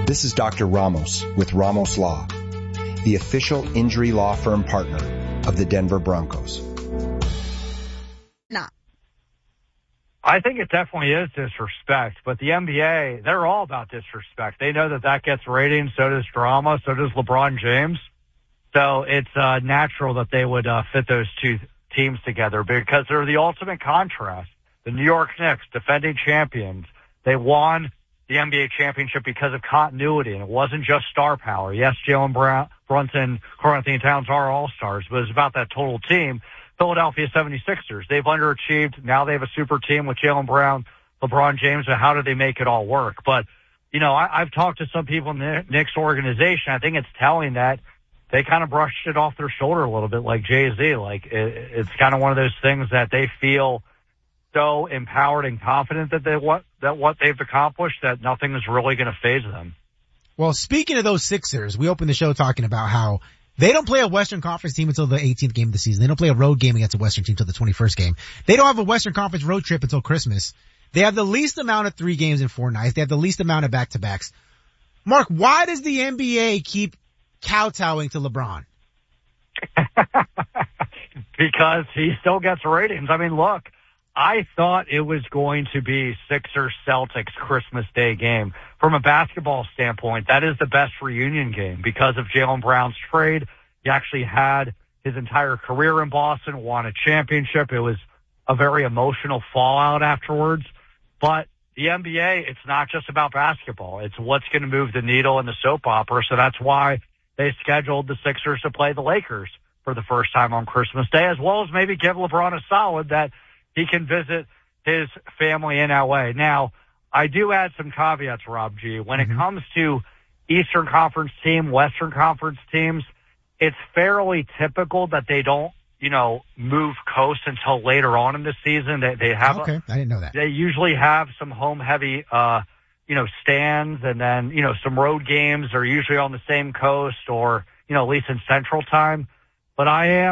This is Dr. Ramos with Ramos Law, the official injury law firm partner of the Denver Broncos. I think it definitely is disrespect, but the NBA, they're all about disrespect. They know that gets ratings, so does drama, so does LeBron James. So it's natural that they would fit those two teams together because they're the ultimate contrast. The New York Knicks, defending champions, they won the NBA championship because of continuity, and it wasn't just star power. Yes, Jalen Brunson, Karl Anthony Towns are all-stars, but it's about that total team. Philadelphia 76ers, they've underachieved. Now they have a super team with Jaylen Brown, LeBron James, and how do they make it all work? But, I've talked to some people in the Knicks organization. I think it's telling that they kind of brushed it off their shoulder a little bit like Jay-Z. Like, it's kind of one of those things that they feel so empowered and confident that what they've accomplished that nothing is really going to faze them. Well, speaking of those Sixers, we opened the show talking about how they don't play a Western Conference team until the 18th game of the season. They don't play a road game against a Western team until the 21st game. They don't have a Western Conference road trip until Christmas. They have the least amount of 3 games in 4 nights. They have the least amount of back-to-backs. Mark, why does the NBA keep kowtowing to LeBron? Because he still gets ratings. I mean, look, I thought it was going to be Sixers-Celtics Christmas Day game. From a basketball standpoint, that is the best reunion game because of Jaylen Brown's trade. He actually had his entire career in Boston, won a championship. It was a very emotional fallout afterwards. But the NBA, it's not just about basketball. It's what's going to move the needle in the soap opera. So that's why they scheduled the Sixers to play the Lakers for the first time on Christmas Day, as well as maybe give LeBron a solid that he can visit his family in L.A. Now, I do add some caveats, Rob G. When it comes to Eastern Conference team, Western Conference teams, it's fairly typical that they don't, move coast until later on in the season. They have I didn't know that. They usually have some home-heavy, stands, and then, some road games are usually on the same coast or, at least in Central Time. But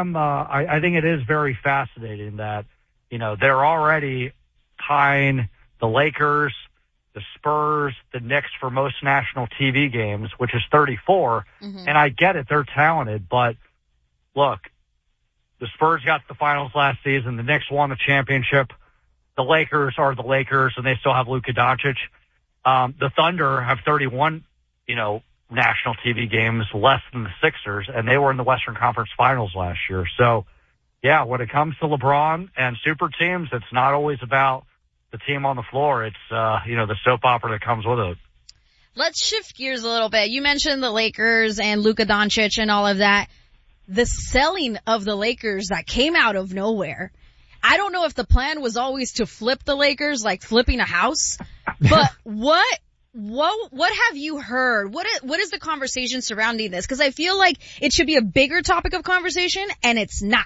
I think it is very fascinating that, they're already tying the Lakers, the Spurs, the Knicks for most national TV games, which is 34. And I get it. They're talented. But look, the Spurs got to the finals last season. The Knicks won the championship. The Lakers are the Lakers, and they still have Luka Doncic. The Thunder have 31, national TV games less than the Sixers, and they were in the Western Conference Finals last year. So, yeah, when it comes to LeBron and super teams, it's not always about the team on the floor. It's, the soap opera that comes with it. Let's shift gears a little bit. You mentioned the Lakers and Luka Doncic and all of that. The selling of the Lakers that came out of nowhere. I don't know if the plan was always to flip the Lakers, like flipping a house, but what have you heard? What is the conversation surrounding this? Because I feel like it should be a bigger topic of conversation, and it's not.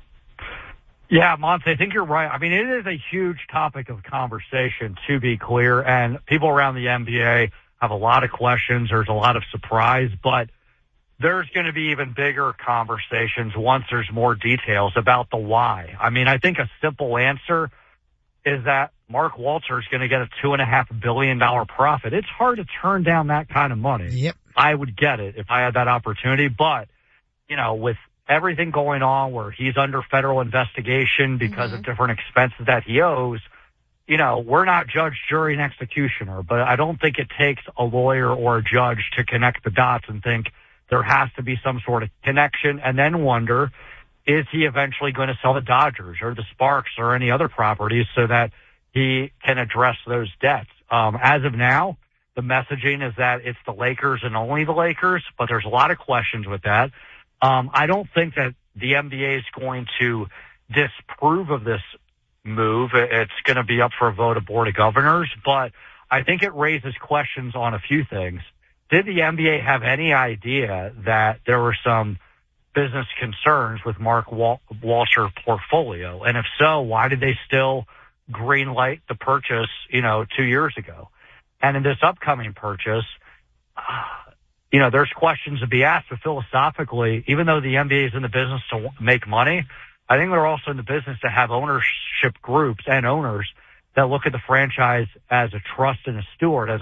Yeah, Monty, I think you're right. I mean, it is a huge topic of conversation, to be clear, and people around the NBA have a lot of questions. There's a lot of surprise, but there's going to be even bigger conversations once there's more details about the why. I mean, I think a simple answer is that Mark Walter is going to get a $2.5 billion profit. It's hard to turn down that kind of money. Yep. I would get it if I had that opportunity. But, with everything going on where he's under federal investigation because of different expenses that he owes, we're not judge, jury, and executioner. But I don't think it takes a lawyer or a judge to connect the dots and think there has to be some sort of connection and then wonder, is he eventually going to sell the Dodgers or the Sparks or any other properties so that he can address those debts? As of now, the messaging is that it's the Lakers and only the Lakers, but there's a lot of questions with that. I don't think that the NBA is going to disapprove of this move. It's going to be up for a vote of Board of Governors, but I think it raises questions on a few things. Did the NBA have any idea that there were some business concerns with Mark Walsh's portfolio? And if so, why did they still green light the purchase, 2 years ago? And in this upcoming purchase, there's questions to be asked, but philosophically, even though the NBA is in the business to make money, I think they're also in the business to have ownership groups and owners that look at the franchise as a trust and a steward, as